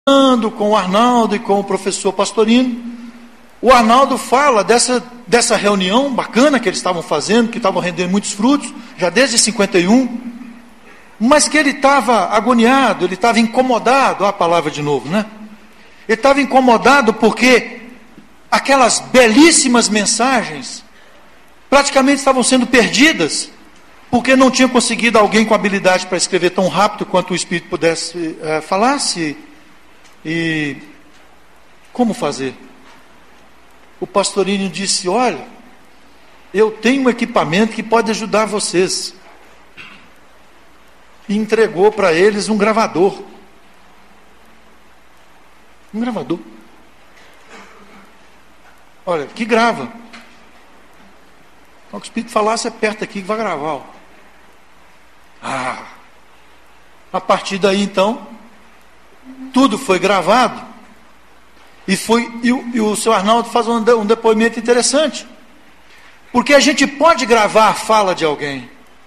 com o Arnaldo e com o professor Pastorino. O Arnaldo fala dessa reunião bacana que eles estavam fazendo, que estavam rendendo muitos frutos, já desde 51, mas que ele estava agoniado, ele estava incomodado, a palavra de novo, né? Ele estava incomodado porque aquelas belíssimas mensagens praticamente estavam sendo perdidas, porque não tinha conseguido alguém com habilidade para escrever tão rápido quanto o Espírito pudesse falasse. E como fazer? O Pastorino disse: olha, eu tenho um equipamento que pode ajudar vocês. E entregou para eles um gravador. Um gravador. Olha, que grava. Então, o Espírito falar, você aperta aqui que vai gravar. Ó. A partir daí, então, tudo foi gravado. E o seu Arnaldo faz um depoimento interessante. Porque a gente pode gravar a fala de alguém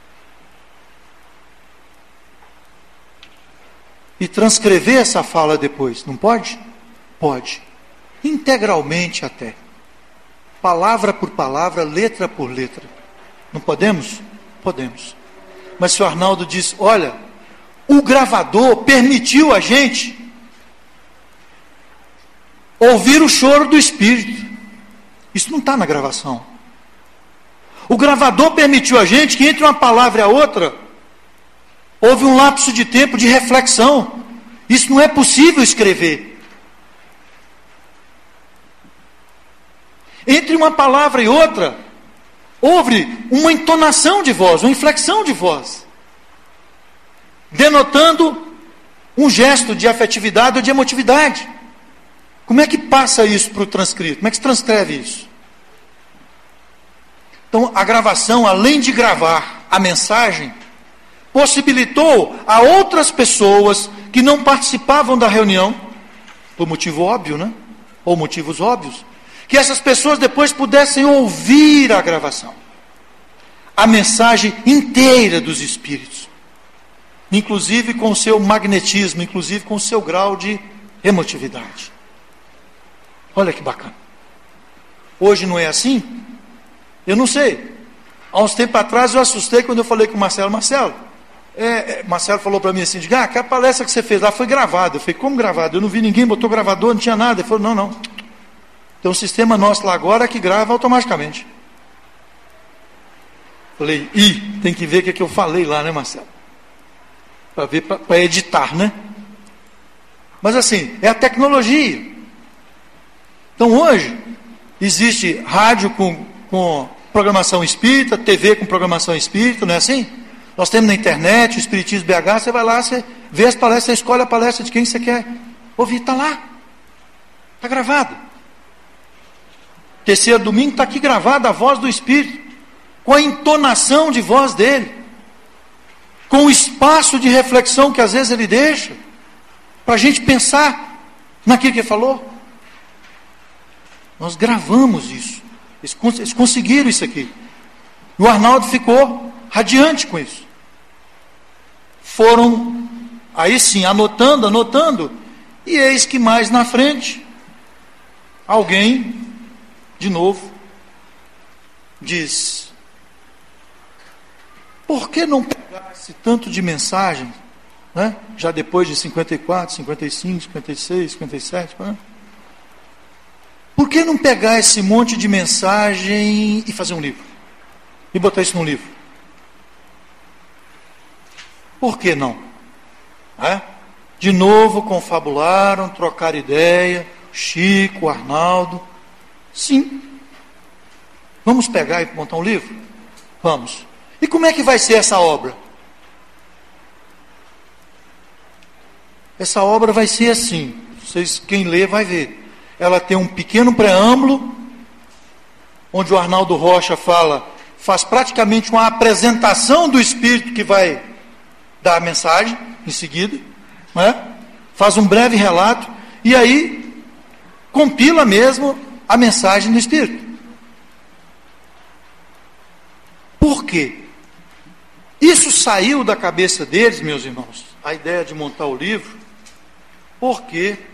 e transcrever essa fala depois, não pode? Pode. Integralmente até. Palavra por palavra, letra por letra. Não podemos? Podemos. Mas o senhor Arnaldo diz: olha, o gravador permitiu a gente ouvir o choro do Espírito. Isso não está na gravação. O gravador permitiu a gente que entre uma palavra e a outra houve um lapso de tempo de reflexão. Isso não é possível escrever. Entre uma palavra e outra, houve uma entonação de voz, uma inflexão de voz, denotando um gesto de afetividade ou de emotividade. Como é que passa isso para o transcrito? Como é que se transcreve isso? Então, a gravação, além de gravar a mensagem, possibilitou a outras pessoas que não participavam da reunião, por motivo óbvio, né? Ou motivos óbvios, que essas pessoas depois pudessem ouvir a gravação, a mensagem inteira dos Espíritos, inclusive com o seu magnetismo, inclusive com o seu grau de emotividade. Olha que bacana. Hoje não é assim? Eu não sei. Há uns tempos atrás eu assustei quando eu falei com o Marcelo. Marcelo falou para mim assim: aquela palestra que você fez lá foi gravada. Eu falei: como gravada? Eu não vi ninguém, botou gravador, não tinha nada. Ele falou: não. Tem um sistema nosso lá agora que grava automaticamente. Falei: tem que ver o que eu falei lá, né, Marcelo? Para ver, para editar, né? Mas assim, é a tecnologia. Então hoje, existe rádio com programação espírita, TV com programação espírita, não é assim? Nós temos na internet, o Espiritismo BH, você vai lá, você vê as palestras, você escolhe a palestra de quem você quer ouvir, está lá. Está gravado. Terceiro domingo está aqui gravada a voz do Espírito, com a entonação de voz dele, com o espaço de reflexão que às vezes ele deixa, para a gente pensar naquilo que ele falou. Nós gravamos isso. Eles conseguiram isso aqui. E o Arnaldo ficou radiante com isso. Foram, aí sim, anotando, e eis que mais na frente, alguém, de novo, diz: por que não pegar esse tanto de mensagem, né? Já depois de 54, 55, 56, 57, né? Por que não pegar esse monte de mensagem e fazer um livro? E botar isso num livro? Por que não? De novo confabularam, trocaram ideia, Chico, Arnaldo. Sim. Vamos pegar e montar um livro? Vamos. E como é que vai ser essa obra? Essa obra vai ser assim. Vocês, quem lê vai ver. Ela tem um pequeno preâmbulo, onde o Arnaldo Rocha faz praticamente uma apresentação do Espírito que vai dar a mensagem em seguida, né? Faz um breve relato, e aí compila mesmo a mensagem do Espírito. Por quê? Isso saiu da cabeça deles, meus irmãos, a ideia de montar o livro, Por quê?